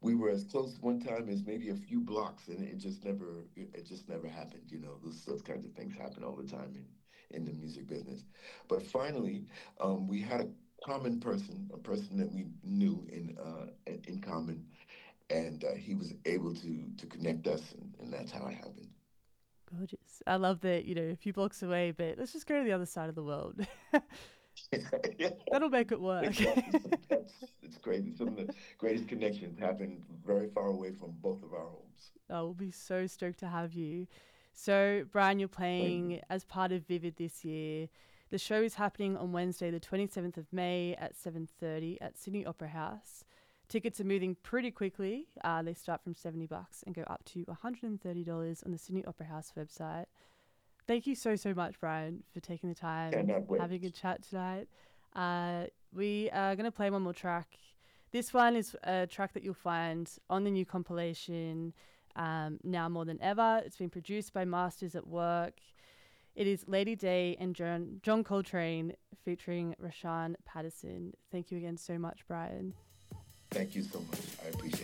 we were as close one time as maybe a few blocks, and it just never happened. Those kinds of things happen all the time in the music business. But finally, we had a common person, a person that we knew in common, and he was able to connect us, and that's how it happened. Gorgeous. I love that, a few blocks away, but let's just go to the other side of the world. Yeah, That'll make it work. exactly. So it's crazy. Some of the greatest connections happen very far away from both of our homes. We'll be so stoked to have you. So, Brian, you're Thank playing you. as part of Vivid this year. The show is happening on Wednesday, the 27th of May at 7:30 at Sydney Opera House. Tickets are moving pretty quickly. They start from $70 and go up to $130 on the Sydney Opera House website. Thank you so much, Brian, for taking the time, Cannot having a wait. chat tonight. We are going to play one more track. This one is a track that you'll find on the new compilation, Now More Than Ever. It's been produced by Masters at Work. It is Lady Day and John Coltrane featuring Rashawn Patterson. Thank you again so much, Brian. Thank you so much. I appreciate it.